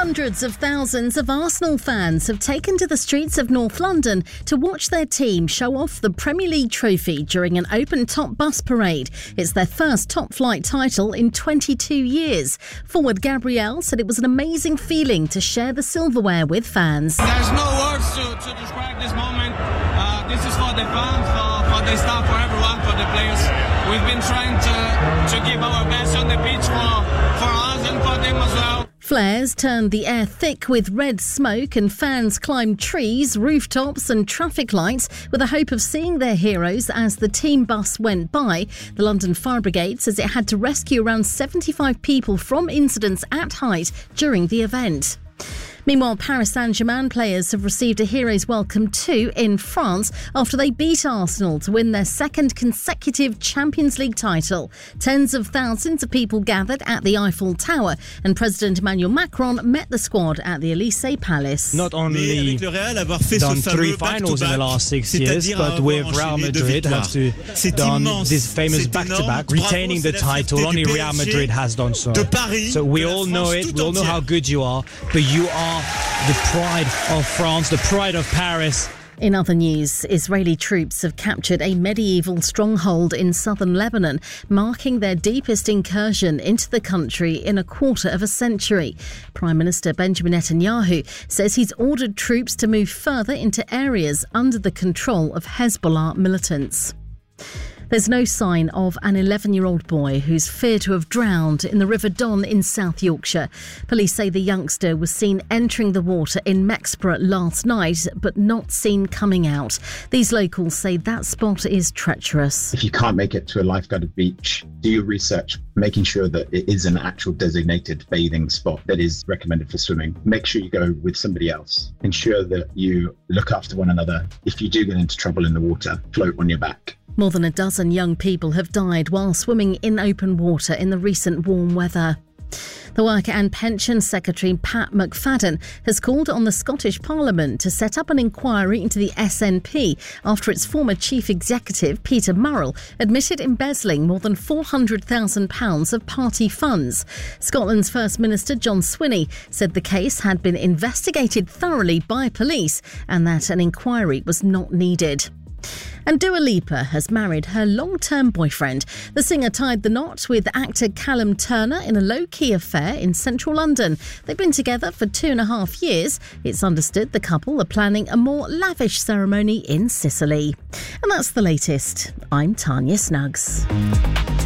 Hundreds of thousands of Arsenal fans have taken to the streets of North London to watch their team show off the Premier League trophy during an open-top bus parade. It's their first top-flight title in 22 years. Forward Gabriel said it was an amazing feeling to share the silverware with fans. There's no words to describe this moment. This is for the fans, for the staff, for everyone, for the players. We've been trying to give our best on the pitch for us and for them as well. Flares turned the air thick with red smoke and fans climbed trees, rooftops and traffic lights with the hope of seeing their heroes as the team bus went by. The London Fire Brigade says it had to rescue around 75 people from incidents at height during the event. Meanwhile, Paris Saint-Germain players have received a hero's welcome too in France after they beat Arsenal to win their second consecutive Champions League title. Tens of thousands of people gathered at the Eiffel Tower and President Emmanuel Macron met the squad at the Elysee Palace. Not only done 3 finals in the last 6 years, but with Real Madrid have done this famous back-to-back, retaining the title. Only Real Madrid has done so. So we all know it, we all know how good you are, but you are the pride of France, the pride of Paris. In other news, Israeli troops have captured a medieval stronghold in southern Lebanon, marking their deepest incursion into the country in a quarter of a century. Prime Minister Benjamin Netanyahu says he's ordered troops to move further into areas under the control of Hezbollah militants. There's no sign of an 11-year-old boy who's feared to have drowned in the River Don in South Yorkshire. Police say the youngster was seen entering the water in Mexborough last night, but not seen coming out. These locals say that spot is treacherous. If you can't make it to a lifeguarded beach, do your research, making sure that it is an actual designated bathing spot that is recommended for swimming. Make sure you go with somebody else. Ensure that you look after one another. If you do get into trouble in the water, float on your back. More than a dozen young people have died while swimming in open water in the recent warm weather. The Work and Pension Secretary Pat McFadden has called on the Scottish Parliament to set up an inquiry into the SNP after its former chief executive, Peter Murrell, admitted embezzling more than £400,000 of party funds. Scotland's First Minister John Swinney said the case had been investigated thoroughly by police and that an inquiry was not needed. And Dua Lipa has married her long-term boyfriend. The singer tied the knot with actor Callum Turner in a low-key affair in central London. They've been together for 2.5 years. It's understood the couple are planning a more lavish ceremony in Sicily. And that's the latest. I'm Tanya Snuggs.